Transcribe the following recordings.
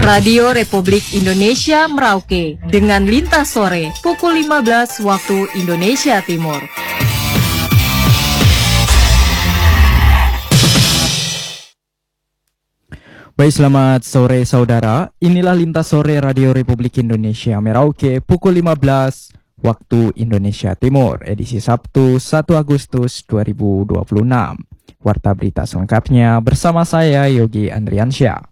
Radio Republik Indonesia Merauke dengan Lintas Sore pukul 15 waktu Indonesia Timur. Baik, selamat sore saudara. Inilah Lintas Sore Radio Republik Indonesia Merauke pukul 15 waktu Indonesia Timur, edisi Sabtu 1 Agustus 2026. Warta berita selengkapnya bersama saya Yogi Andriansyah.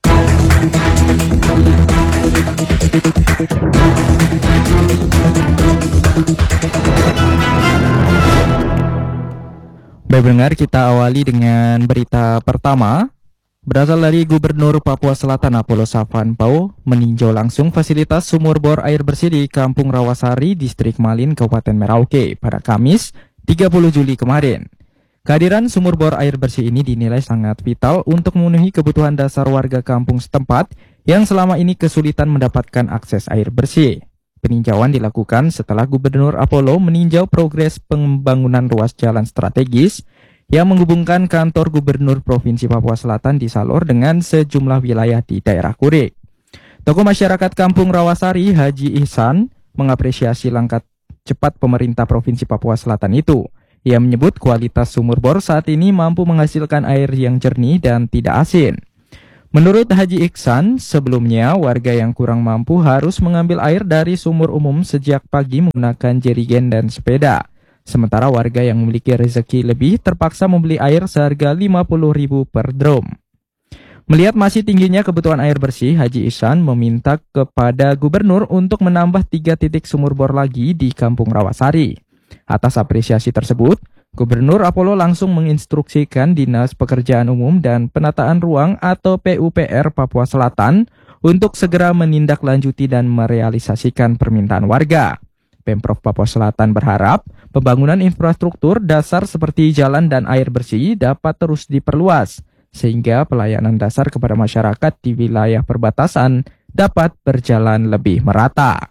Baik pendengar, kita awali dengan berita pertama. Berasal dari Gubernur Papua Selatan Apollo Savan Pau meninjau langsung fasilitas sumur bor air bersih di Kampung Rawasari, Distrik Malin, Kabupaten Merauke pada Kamis 30 Juli kemarin. Kehadiran sumur bor air bersih ini dinilai sangat vital untuk memenuhi kebutuhan dasar warga kampung setempat yang selama ini kesulitan mendapatkan akses air bersih. Peninjauan dilakukan setelah Gubernur Apollo meninjau progres pembangunan ruas jalan strategis yang menghubungkan kantor Gubernur Provinsi Papua Selatan di Salor dengan sejumlah wilayah di daerah Kurik. Tokoh masyarakat Kampung Rawasari, Haji Ihsan, mengapresiasi langkah cepat pemerintah Provinsi Papua Selatan itu. Ia menyebut kualitas sumur bor saat ini mampu menghasilkan air yang jernih dan tidak asin. Menurut Haji Ihsan, sebelumnya warga yang kurang mampu harus mengambil air dari sumur umum sejak pagi menggunakan jerigen dan sepeda. Sementara warga yang memiliki rezeki lebih terpaksa membeli air seharga Rp50.000 per drum. Melihat masih tingginya kebutuhan air bersih, Haji Ihsan meminta kepada gubernur untuk menambah 3 titik sumur bor lagi di Kampung Rawasari. Atas apresiasi tersebut, Gubernur Apollo langsung menginstruksikan Dinas Pekerjaan Umum dan Penataan Ruang atau PUPR Papua Selatan untuk segera menindaklanjuti dan merealisasikan permintaan warga. Pemprov Papua Selatan berharap pembangunan infrastruktur dasar seperti jalan dan air bersih dapat terus diperluas, sehingga pelayanan dasar kepada masyarakat di wilayah perbatasan dapat berjalan lebih merata.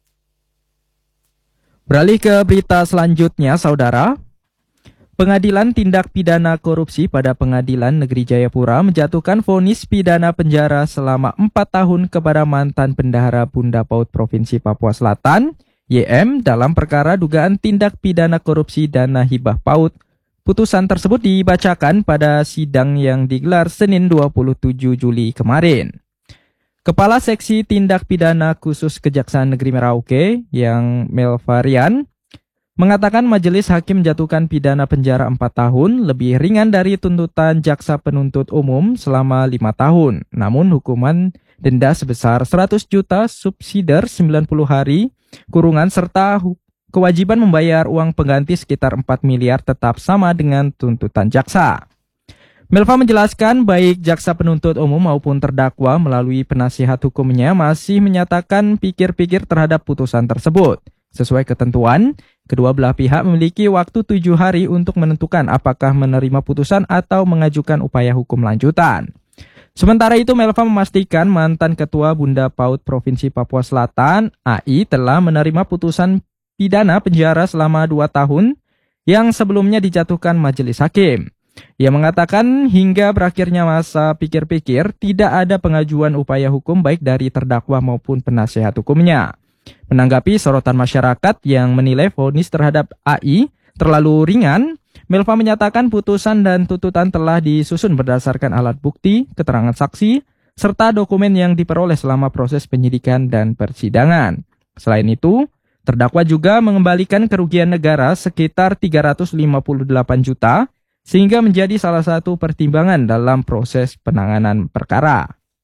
Beralih ke berita selanjutnya, saudara. Pengadilan Tindak Pidana Korupsi pada Pengadilan Negeri Jayapura menjatuhkan vonis pidana penjara selama 4 tahun kepada mantan Bendahara Bunda Paut Provinsi Papua Selatan, YM, dalam perkara dugaan tindak pidana korupsi dana hibah PAUD. Putusan tersebut dibacakan pada sidang yang digelar Senin 27 Juli kemarin. Kepala Seksi Tindak Pidana Khusus Kejaksaan Negeri Merauke, yang Melvarian, mengatakan majelis hakim menjatuhkan pidana penjara 4 tahun lebih ringan dari tuntutan jaksa penuntut umum selama 5 tahun. Namun hukuman denda sebesar 100 juta, subsidiar 90 hari, kurungan serta kewajiban membayar uang pengganti sekitar 4 miliar tetap sama dengan tuntutan jaksa. Melva menjelaskan baik jaksa penuntut umum maupun terdakwa melalui penasihat hukumnya masih menyatakan pikir-pikir terhadap putusan tersebut. Sesuai ketentuan, kedua belah pihak memiliki waktu 7 hari untuk menentukan apakah menerima putusan atau mengajukan upaya hukum lanjutan. Sementara itu, Melva memastikan mantan Ketua Bunda Paut Provinsi Papua Selatan, AI, telah menerima putusan pidana penjara selama 2 tahun yang sebelumnya dijatuhkan majelis hakim. Ia mengatakan hingga berakhirnya masa pikir-pikir tidak ada pengajuan upaya hukum baik dari terdakwa maupun penasihat hukumnya. Menanggapi sorotan masyarakat yang menilai vonis terhadap AI terlalu ringan, Melva menyatakan putusan dan tuntutan telah disusun berdasarkan alat bukti, keterangan saksi, serta dokumen yang diperoleh selama proses penyidikan dan persidangan. Selain itu, terdakwa juga mengembalikan kerugian negara sekitar 358 juta, sehingga menjadi salah satu pertimbangan dalam proses penanganan perkara.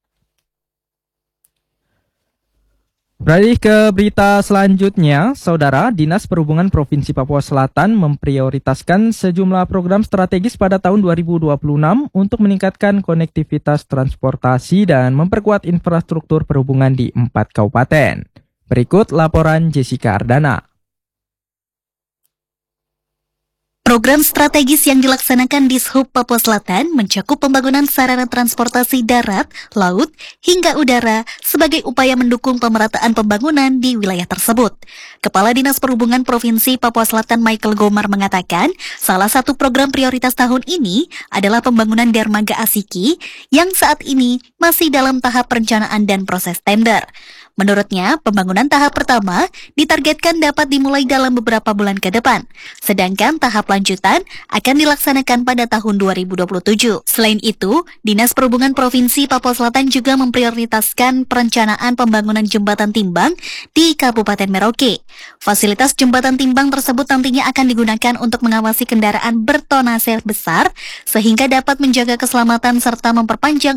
Beralih ke berita selanjutnya, saudara. Dinas Perhubungan Provinsi Papua Selatan memprioritaskan sejumlah program strategis pada tahun 2026 untuk meningkatkan konektivitas transportasi dan memperkuat infrastruktur perhubungan di 4 kabupaten. Berikut laporan Jessica Ardana. Program strategis yang dilaksanakan di Sub Papua Selatan mencakup pembangunan sarana transportasi darat, laut, hingga udara sebagai upaya mendukung pemerataan pembangunan di wilayah tersebut. Kepala Dinas Perhubungan Provinsi Papua Selatan Michael Gomar mengatakan, salah satu program prioritas tahun ini adalah pembangunan dermaga Asiki yang saat ini masih dalam tahap perencanaan dan proses tender. Menurutnya, pembangunan tahap pertama ditargetkan dapat dimulai dalam beberapa bulan ke depan, sedangkan tahap lanjutan akan dilaksanakan pada tahun 2027. Selain itu, Dinas Perhubungan Provinsi Papua Selatan juga memprioritaskan perencanaan pembangunan jembatan timbang di Kabupaten Merauke. Fasilitas jembatan timbang tersebut nantinya akan digunakan untuk mengawasi kendaraan bertonase besar, sehingga dapat menjaga keselamatan serta memperpanjang